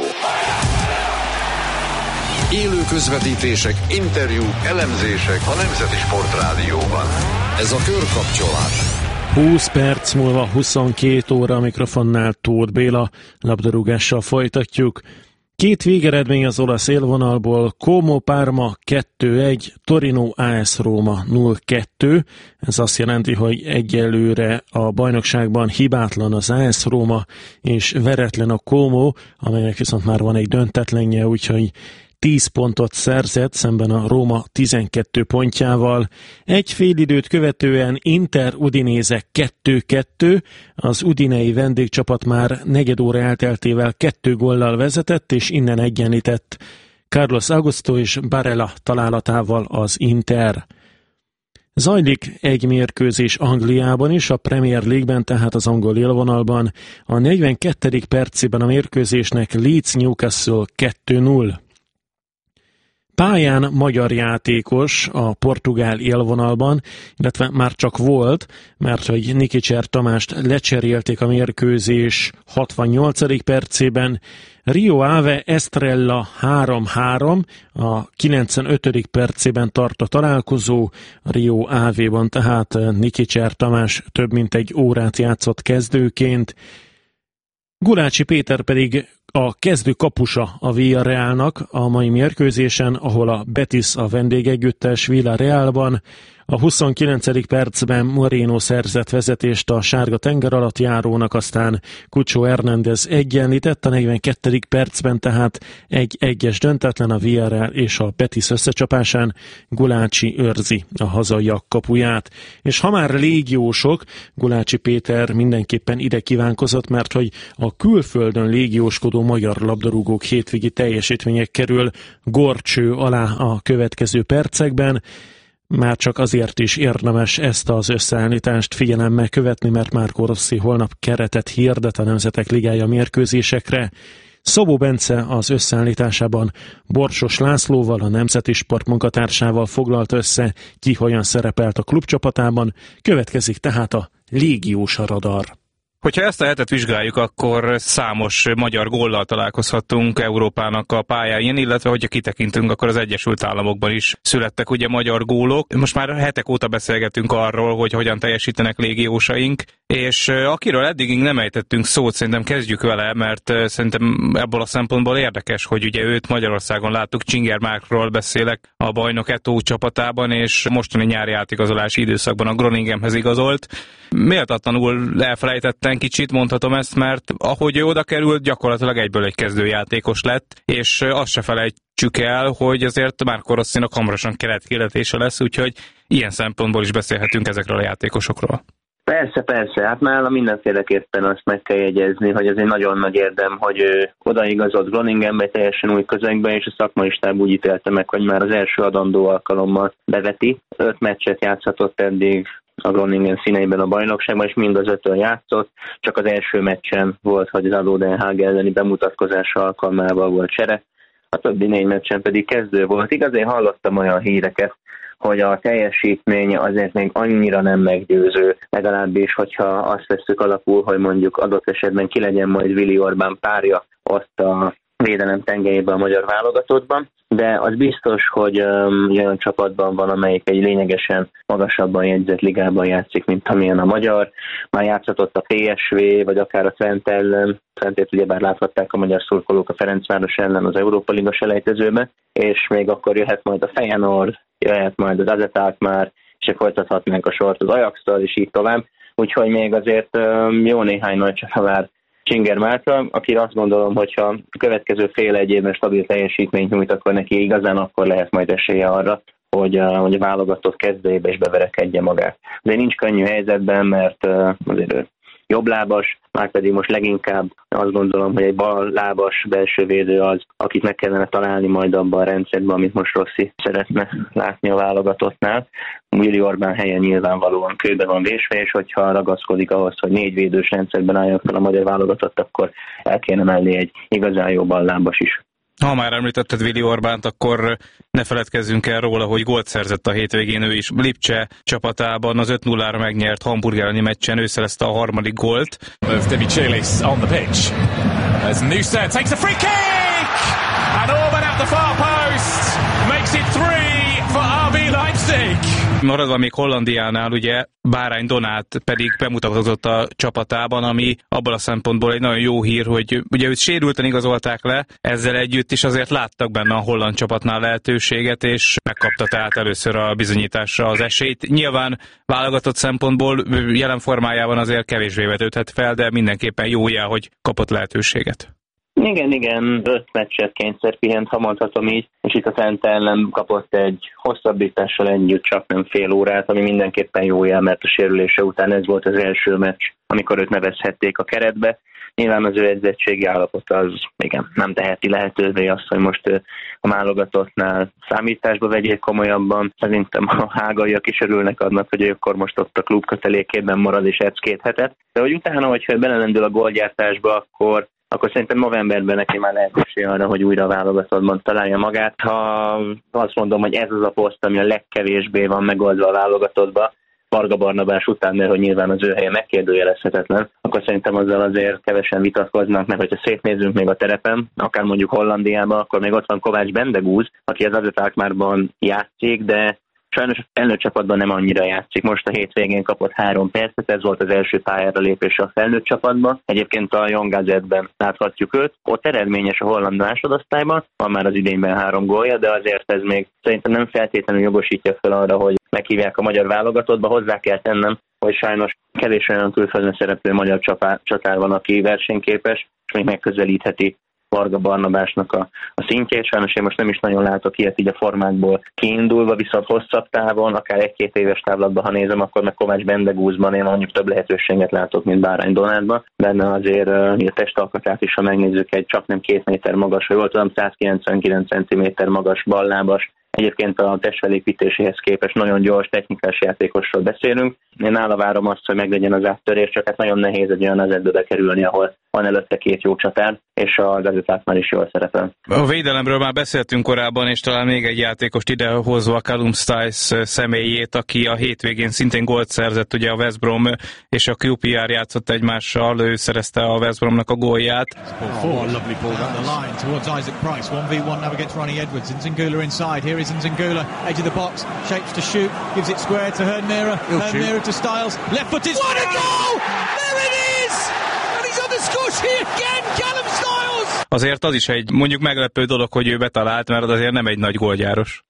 Élő közvetítések, interjúk, elemzések a Nemzeti Sport Rádióban. Ez a körkapcsolás. húsz perc múlva huszonkét óra, a mikrofonnál Tóth Béla, labdarúgással folytatjuk. Két végeredmény az olasz élvonalból: Como Parma kettő egy, Torino á es Róma nulla kettő. Ez azt jelenti, hogy egyelőre a bajnokságban hibátlan az á es Róma, és veretlen a Como, amelynek viszont már van egy döntetlenje, úgyhogy tíz pontot szerzett szemben a Róma tizenkét pontjával. Egy félidőt követően Inter Udinese kettő kettő, az udinei vendégcsapat már negyed óra elteltével kettő góllal vezetett, és innen egyenlített Carlos Augusto és Barella találatával az Inter. Zajlik egy mérkőzés Angliában is, a Premier League-ben, tehát az angol élvonalban. A negyvenkettedik percében a mérkőzésnek Leeds Newcastle kettő null. Pályán magyar játékos a portugál élvonalban, illetve már csak volt, mert hogy Nikicser Tamást lecserélték a mérkőzés hatvannyolcadik percében. Rio Ave Estrella három három, a kilencvenötödik percében tart a találkozó, Rio Ave-ban tehát Nikicser Tamás több mint egy órát játszott kezdőként. Gulácsi Péter pedig a kezdő kapusa a Villarrealnak a mai mérkőzésen, ahol a Betis a vendégegyüttes Villarrealban. A huszonkilencedik percben Moreno szerzett vezetést a sárga tengeralattjárónak, aztán Cucho Hernández egyenlített, a negyvenkettedik percben tehát egy egyes döntetlen a Villarreal és a Betis összecsapásán Gulácsi őrzi a hazaiak kapuját. És ha már légiósok, Gulácsi Péter mindenképpen ide kívánkozott, mert hogy a külföldön légióskodó magyar labdarúgók hétvégi teljesítmények kerül gorcső alá a következő percekben. Már csak azért is érdemes ezt az összeállítást figyelemmel követni, mert Marco Rossi holnap keretet hirdet a Nemzetek Ligája mérkőzésekre. Szabó Bence az összeállításában Borsos Lászlóval, a Nemzeti Sport munkatársával foglalt össze, ki hogyan szerepelt a klubcsapatában, következik tehát a légiós radar. Hogyha ezt a hetet vizsgáljuk, akkor számos magyar góllal találkozhattunk Európának a pályáin, illetve hogyha kitekintünk, akkor az Egyesült Államokban is születtek ugye magyar gólok. Most már hetek óta beszélgetünk arról, hogy hogyan teljesítenek légiósaink, és akiről eddig nem ejtettünk szót, szerintem kezdjük vele, mert szerintem ebből a szempontból érdekes, hogy ugye őt Magyarországon láttuk, Csinger Márkról beszélek, a bajnok Eto'o csapatában, és mostani nyári átigazolási időszakban a Groningenhez igazolt. Méltatlanul elfelejtettem kicsit, mondhatom ezt, mert ahogy ő oda került, gyakorlatilag egyből egy kezdőjátékos lett, és azt se felejtsük el, hogy azért Marco Rossinak hamarosan keretkildetése lesz, úgyhogy ilyen szempontból is beszélhetünk ezekről a játékosokról. Persze, persze, hát nála mindenféleképpen azt meg kell jegyezni, hogy ez egy nagyon nagy érdem, hogy ő odaigazolt Groningenbe, teljesen új közegbe, és a szakmai stáb úgy ítélte meg, hogy már az első adandó alkalommal beveti. Öt meccset játszhatott eddig a Groningen színeiben a bajnokságban, és mind az ötön játszott, csak az első meccsen volt, hogy az Adó Den Haag elleni bemutatkozása alkalmával volt csere, a többi négy meccsen pedig kezdő volt. Igaz, én hallottam olyan híreket, hogy a teljesítmény azért még annyira nem meggyőző, legalábbis, hogyha azt vesszük alapul, hogy mondjuk adott esetben ki legyen majd Willi Orbán párja ott a védelem tengelyében a magyar válogatottban, de az biztos, hogy um, olyan csapatban van, amelyik egy lényegesen magasabban jegyzett ligában játszik, mint amilyen a magyar. Már játszhatott a pé es vé, vagy akár a Twente ellen, Twentét ugyebár láthatták a magyar szurkolók a Ferencváros ellen az Európa Liga selejtezőbe, és még akkor jöhet majd a Feyenoord, jöhet majd az á zé Alkmaar, és folytathatnánk a sort az Ajax-tal, és így tovább. Úgyhogy még azért um, jó néhány nagy csata vár Csinger Márkra, akire azt gondolom, hogyha a következő fél egy évben stabil teljesítményt nyújt, akkor neki igazán akkor lehet majd esélye arra, hogy a, hogy a válogatott kezdőjébe is beverekedje magát. De nincs könnyű helyzetben, mert azért jobblábas, már pedig most leginkább azt gondolom, hogy egy ballábas belső védő az, akit meg kellene találni majd abban a rendszerben, amit most Rossi szeretne látni a válogatottnál. Willi Orbán helyen nyilvánvalóan kőbe van vésve, és hogyha ragaszkodik ahhoz, hogy négy védős rendszerben álljon fel a magyar válogatott, akkor el kéne mellé egy igazán jó ballábas is. Ha már említetted Willi Orbánt, akkor ne feledkezzünk el róla, hogy gólt szerzett a hétvégén ő is. Lipcse csapatában az öt nullára megnyert Hamburg elleni meccsen ő szerezte a harmadik gólt. Demichelis on the pitch. As Nusa takes a free kick! And Orban at the far post makes it three for er bé Leipzig. Maradva még Hollandiánál, ugye Bárány Donát pedig bemutatott a csapatában, ami abban a szempontból egy nagyon jó hír, hogy ugye őt sérülten igazolták le, ezzel együtt is azért láttak benne a holland csapatnál lehetőséget, és megkapta tehát először a bizonyításra az esélyt. Nyilván válogatott szempontból jelen formájában azért kevésbé vetődhet fel, de mindenképpen jó jel, hogy kapott lehetőséget. Igen, igen, öt meccset kényszer pihent, ha mondhatom így, és itt a Twente ellen kapott egy hosszabbítással együtt csak nem fél órát, ami mindenképpen jó jel, mert a sérülése után ez volt az első meccs, amikor őt nevezhették a keretbe. Nyilván az ő edzettségi állapota az igen, nem teheti lehetővé azt, hogy most a válogatottnál számításba vegyék komolyabban. Szerintem a hágaiak is örülnek annak, hogy ő akkor most ott a klub kötelékében marad és edz két hetet. De hogy utána, hogyha belelendül a gólgyártásba, akkor akkor szerintem novemberben neki már lehet esély arra, hogy újra a válogatottban találja magát. Ha azt mondom, hogy ez az a poszt, ami a legkevésbé van megoldva a válogatottba, Varga Barnabás után, mert hogy nyilván az ő helye megkérdőjelezhetetlen, akkor szerintem azzal azért kevesen vitatkoznak, mert hogyha szétnézzünk még a terepen, akár mondjuk Hollandiában, akkor még ott van Kovács Bendegúz, aki az á zé Alkmaarban játszik, de Sajnos a felnőtt csapatban nem annyira játszik. Most a hétvégén kapott három percet, ez volt az első pályára lépése a felnőtt csapatban. Egyébként a Young Gazetben láthatjuk őt. Ott eredményes a holland másodosztályban, van már az idényben három gólja, de azért ez még szerintem nem feltétlenül jogosítja fel arra, hogy meghívják a magyar válogatottba. Hozzá kell tennem, hogy sajnos kevés olyan külföldön szereplő magyar csatár van, aki versenyképes, és még megközelítheti Varga Barnabásnak a, a szintjét. Sajnos én most nem is nagyon látok ilyet így a formákból kiindulva, viszont hosszabb távon, akár egy-két éves távlatban, ha nézem, akkor meg Kovács Bendegúzban én mondjuk több lehetőséget látok, mint Bárány Donátban. Benne azért a testalkatát is, ha megnézzük, egy csak nem két méter magas, vagy volt olyan száz kilencvenkilenc centiméter magas ballábas. Egyébként a testfelépítéséhez képest nagyon gyors, technikás játékosról beszélünk. Én nála várom azt, hogy meglegyen az áttörés, csak hát nagyon nehéz egy olyan vezetbe bekerülni, ahol van előtte két jó csatár, és a vezetát már is jól szerepel. A védelemről már beszéltünk korábban, és talán még egy játékost idehozva, Callum Stice személyét, aki a hétvégén szintén gólt szerzett, ugye a West Brom és a kú pé er játszott egymással, ő szerezte a West Bromnak a gólját. Is Nzingula, edge of the box, shapes to shoot, gives it square to Hernmira, Hernmira to Styles, left footed, what a goal! There it is! And he's on the score sheet again, Callum Styles! Azért az is egy mondjuk meglepő dolog, hogy ő betalált, mert azért nem egy nagy gólgyáros.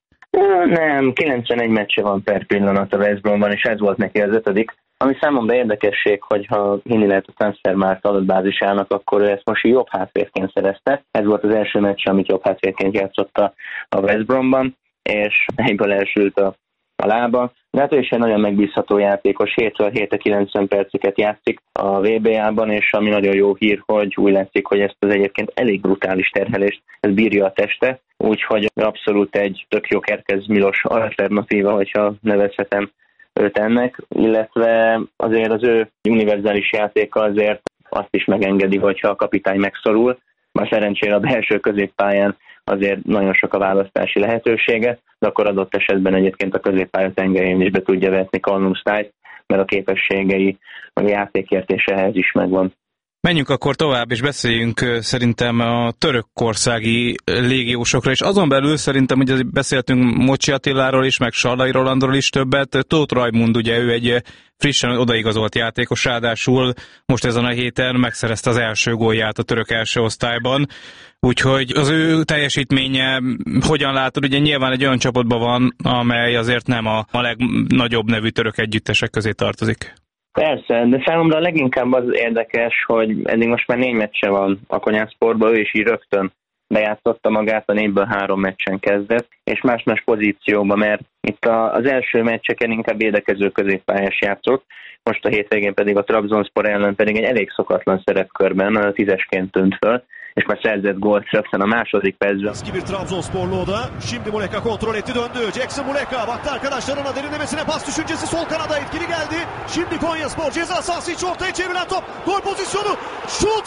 Nem, kilencvenegy meccse van per pillanat a West Bromban, és ez volt neki az ötödik. Ami számomra érdekesség, hogyha hinni lehet a Transfermarkt adatbázisának, akkor ő ezt most jobb hátvérként szerezte. Ez volt az első meccs, amit jobb hátvérként játszott a West Bromban, és egyből elsült a, a lába. De hát ő is egy nagyon megbízható játékos, hétről hétre kilencven perceket játszik a vé bé á-ban, és ami nagyon jó hír, hogy úgy látszik, hogy ezt az egyébként elég brutális terhelést, ez bírja a teste, úgyhogy abszolút egy tök jó Kerkez Milos alternatíva, hogyha nevezhetem őt ennek, illetve azért az ő univerzális játéka azért azt is megengedi, hogyha a kapitány megszorul, már szerencsére a belső középpályán azért nagyon sok a választási lehetősége, de akkor adott esetben egyébként a középpálya tengelyén is be tudja vetni Callum Stice, mert a képességei, a játékértése ehhez is megvan. Menjünk akkor tovább, és beszéljünk szerintem a törökkországi légiósokra, és azon belül szerintem, hogy beszéltünk Mocsi Attiláról is, meg Sallai Rolandról is többet. Tóth Rajmund, ugye ő egy frissen odaigazolt játékos, ráadásul most ezen a héten megszerezte az első gólját a török első osztályban, úgyhogy az ő teljesítménye hogyan látod, ugye nyilván egy olyan csapatban van, amely azért nem a, a legnagyobb nevű török együttesek közé tartozik. Persze, de számomra leginkább az érdekes, hogy eddig most már négy meccse van a Konyasport, ő is így rögtön bejátszotta magát, a négyből három meccsen kezdett, és más-más pozícióban, mert itt az első meccseken inkább védekező középpályás játszott, most a hétvégén pedig a Trabzonspor ellen pedig egy elég szokatlan szerepkörben, a tízesként tűnt föl, és már szerzett gólt rögtön a második percben. Eski bir Trabzonsporlu o da. Şimdi Muleka kontrol etti, döndü. Jackson Muleka baktı arkadaşlarına, derinlemesine pas düşüncesi sol kanada etkili geldi. Şimdi Konyaspor ceza sahası içi ortaya çevrilen top. Gol pozisyonu. Şut,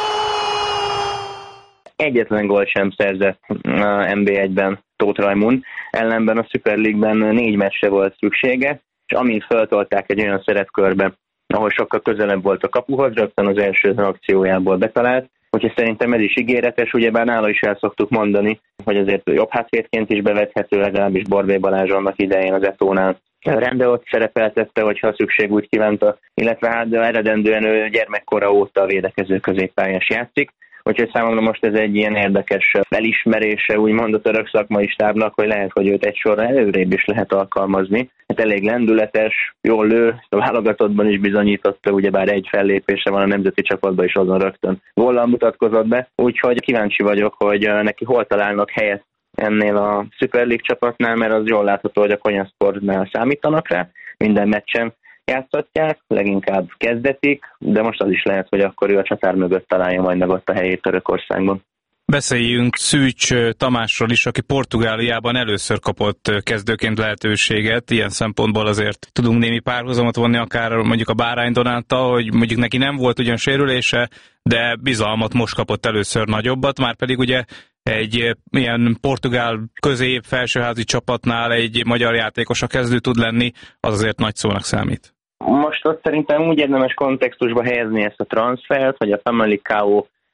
gol! Egyetlen gólt sem szerzett a en bé egyben Tóth Rajmund, ellenben a Super League-ben négy meccsre volt szüksége, és amint feltolták egy olyan szerepkörbe, ahol sokkal közelebb volt a kapuhoz, rögtön az első akciójából betalált, úgyhogy szerintem ez is ígéretes, ugyebár nála is el szoktuk mondani, hogy azért jobb hátvédként is bevethető, legalábbis Borbély Balázs annak idején az Etónál. Rende ott szerepeltette, hogyha szükség úgy kívánta, illetve hát eredendően ő gyermekkora óta a védekező középpályás játszik, úgyhogy számomra most ez egy ilyen érdekes felismerése, úgymond a török szakmai stábnak, hogy lehet, hogy őt egy sorra előrébb is lehet alkalmazni. Hát elég lendületes, jól lő, a válogatottban is bizonyította, ugyebár egy fellépése van a nemzeti csapatban is, azon rögtön góllal mutatkozott be, úgyhogy kíváncsi vagyok, hogy neki hol találnak helyet ennél a Super League csapatnál, mert az jól látható, hogy a Konyasportnál számítanak rá, minden meccsen játszatják, leginkább kezdetik, de most az is lehet, hogy akkor ő a csatár mögött találja majd meg ott a helyét Törökországban. Beszéljünk Szűcs Tamásról is, aki Portugáliában először kapott kezdőként lehetőséget. Ilyen szempontból azért tudunk némi párhuzamot vonni, akár mondjuk a Bárány Donáttal, hogy mondjuk neki nem volt ugyan sérülése, de bizalmat most kapott először nagyobbat, már pedig ugye egy ilyen portugál közép felsőházi csapatnál egy magyar játékos, a kezdő tud lenni, az azért nagy szónak számít. Most ott szerintem úgy érdemes kontextusba helyezni ezt a transfert, hogy a Famalicão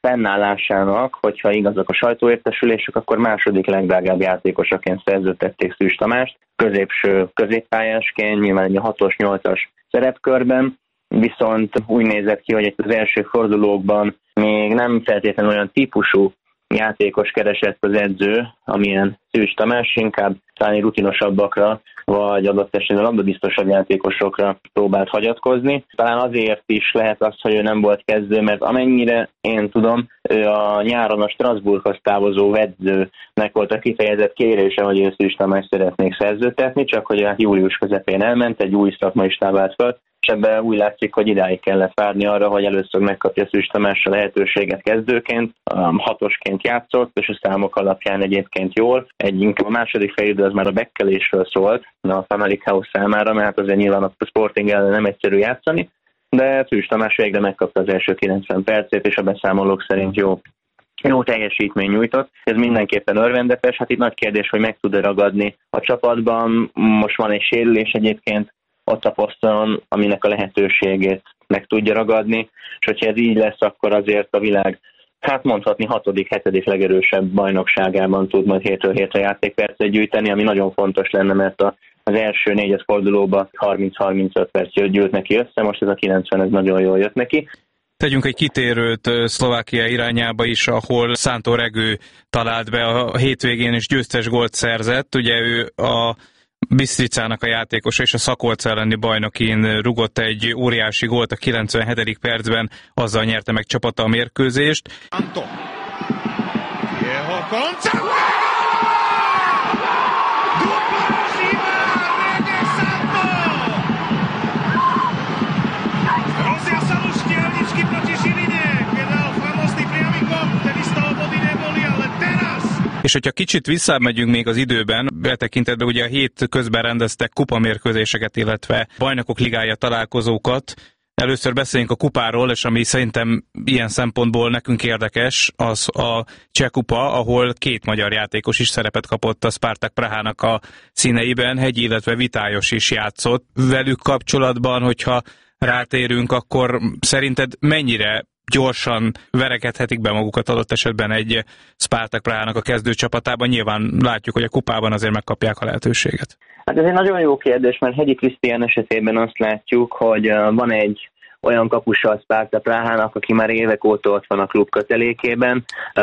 fennállásának, hogyha igazak a sajtóértesülések, akkor második legdrágább játékosaként szerződtették Szűcs Tamást, középső középpályásként, nyilván egy hatos nyolcas szerepkörben, viszont úgy nézett ki, hogy az első fordulókban még nem feltétlenül olyan típusú játékos keresett az edző, amilyen Szűcs Tamás, inkább talán rutinosabbakra, vagy adott esetben labdabiztosabb játékosokra próbált hagyatkozni. Talán azért is lehet az, hogy ő nem volt kezdő, mert amennyire én tudom, ő a nyáron a Strasbourghoz távozó edzőnek volt a kifejezett kérése, hogy ő Szűcs Tamás szeretnék szerződtetni, csak hogy hát július közepén elment, egy új szakmai stáb állt föl, és ebben úgy látszik, hogy idáig kellett várni arra, hogy először megkapja Szűcs Tamás a lehetőséget kezdőként, hatosként játszott, és a számok alapján egyébként jól. Egy inkább a második félidő az már a bekkelésről szólt a Famalicão számára, mert azért nyilván a Sporting ellen nem egyszerű játszani, de Szűcs Tamás végre megkapta az első kilencven percét, és a beszámolók szerint jó Jó teljesítmény nyújtott, ez mindenképpen örvendetes. Hát itt nagy kérdés, hogy meg tud-e ragadni a csapatban. Most van egy sérülés egyébként ott a poszton, aminek a lehetőségét meg tudja ragadni, és hogyha ez így lesz, akkor azért a világ, hát mondhatni hatodik, hetedik legerősebb bajnokságában tud majd hétről hétre játékpercet gyűjteni, ami nagyon fontos lenne, mert a, az első négyes fordulóban harminc-harmincöt perc gyűlt neki össze, most ez a kilencven ez nagyon jól jött neki. Tegyünk egy kitérőt Szlovákia irányába is, ahol Szántó Regő talált be a hétvégén, és győztes gólt szerzett. Ugye ő a Bistricának a játékosa, és a Szakolc elleni bajnokin rugott egy óriási gólt a kilencvenhetedik percben, azzal nyerte meg csapata a mérkőzést. Anto. És hogyha kicsit visszamegyünk még az időben, betekintetben ugye a hét közben rendeztek kupamérkőzéseket, illetve bajnokok ligája találkozókat. Először beszéljünk a kupáról, és ami szerintem ilyen szempontból nekünk érdekes, az a Cseh kupa, ahol két magyar játékos is szerepet kapott a Spartak Prahának a színeiben, Hegyi, illetve Vitályos is játszott. Velük kapcsolatban, hogyha rátérünk, akkor szerinted mennyire gyorsan verekedhetik be magukat adott esetben egy Spartak Prahának a kezdőcsapatában? Nyilván látjuk, hogy a kupában azért megkapják a lehetőséget. Hát ez egy nagyon jó kérdés, mert Hegyi Krisztián esetében azt látjuk, hogy van egy olyan kapusa a Spartak Prahának, aki már évek óta ott van a klub kötelékében.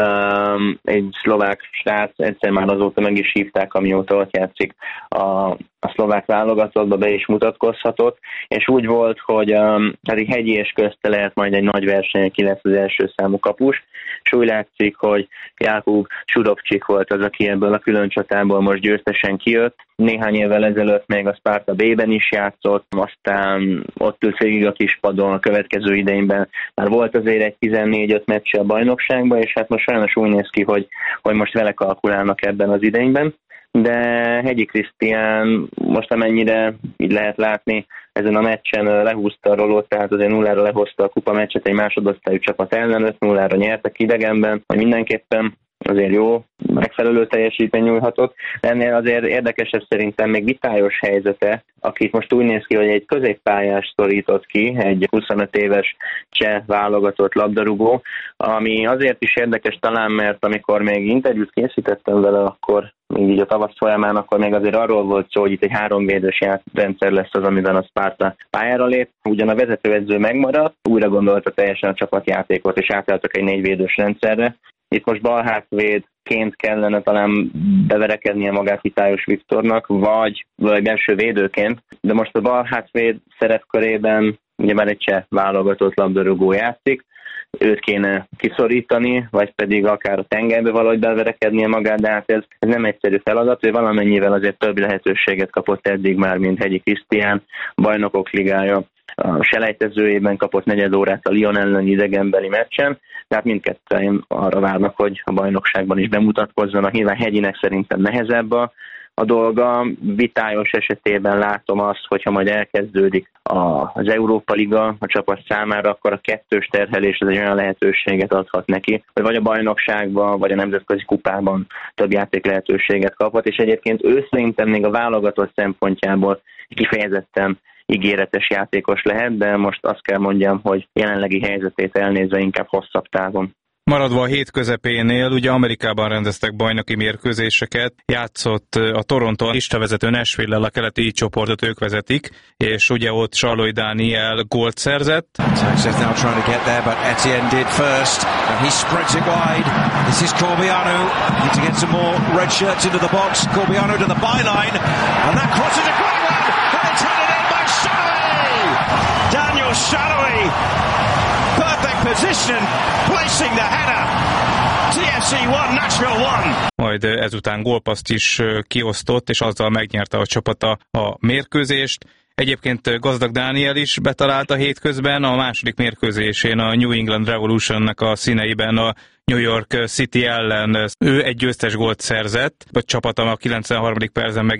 Egy szlovák srác, egyszer már azóta meg is hívták, amióta ott játszik a, a szlovák válogatottba, be is mutatkozhatott, és úgy volt, hogy hát Hegyi és közte lehet majd egy nagy verseny, ki lesz az első számú kapus, és úgy látszik, hogy Jakub Sudovcsik volt az, aki ebből a külön csatából most győztesen kijött. Néhány évvel ezelőtt még a Sparta B-ben is játszott, aztán ott ült végig a kispadon, a következő idejében már volt azért egy tizennégy-öt meccse a bajnokságban, és hát most sajnos úgy néz ki, hogy, hogy most vele kalkulálnak ebben az idényben. De Hegyi Krisztián most amennyire így lehet látni, ezen a meccsen lehúzta a rolót, tehát azért nullára lehozta a kupa meccset egy másodosztályú csapat ellen, öt nullára nyertek idegenben, hogy mindenképpen azért jó, megfelelő teljesítmény nyújhatott. Ennél azért érdekesebb szerintem még Vitályos helyzete, akit most úgy néz ki, hogy egy középpályás szorított ki, egy huszonöt éves cseh válogatott labdarúgó, ami azért is érdekes talán, mert amikor még interjút készítettem vele, akkor még így a tavasz folyamán, akkor még azért arról volt szó, hogy itt egy háromvédős rendszer lesz az, amiben a Sparta pályára lép. Ugyan a vezetőedző megmaradt, újra gondolta teljesen a csapatjátékot, és átálltak egy négyvédős rendszerre. Itt most balhátvédként kellene talán beverekednie magát Vitályos Viktornak, vagy, vagy belső védőként, de most a balhátvéd szerepkörében ugye már egy cseh válogatott labdarúgó játszik, őt kéne kiszorítani, vagy pedig akár a tengelybe valahogy beverekednie magát, de hát ez, ez nem egyszerű feladat, ő valamennyivel azért több lehetőséget kapott eddig már, mint Hegyi Krisztián, bajnokok ligája a selejtezőjében kapott negyed órát a Lyon ellen idegenbeli meccsen, tehát mindketten arra várnak, hogy a bajnokságban is bemutatkozzanak. Nyilván Hegyinek szerintem nehezebb a, a dolga. Vitályos esetében látom azt, hogyha majd elkezdődik a, az Európa Liga a csapat számára, akkor a kettős terhelés az egy olyan lehetőséget adhat neki, hogy vagy a bajnokságban, vagy a nemzetközi kupában több játék lehetőséget kaphat, és egyébként ő szerintem még a válogatott szempontjából kifejezetten ígéretes játékos lehet, de most azt kell mondjam, hogy jelenlegi helyzetét elnézve inkább hosszabb távon Maradva a hét közepénél, ugye Amerikában rendeztek bajnoki mérkőzéseket, játszott a Toronto listavezető Nashville-lel a keleti csoportot, ők vezetik, és ugye ott Charloy Daniel gólt szerzett. Texas now trying to get there, but Etienne did first, and he spreads it wide. This is Corbiano, need to get some more red shirts into the box. Corbiano to the byline, and that cross is a great one, and it's headed in by Shallowy! Daniel Shallowy, perfect position, placing the header. T F C one, Nashville one. Majd ezután gólpasszt is kiosztott, és azzal megnyerte a csapata a mérkőzést. Egyébként Gazdag Dániel is betalált a hétközben, a második mérkőzésén a New England Revolutionnek a színeiben a New York City ellen ő egy győztes gólt szerzett, a csapata a kilencvenharmadik percben meg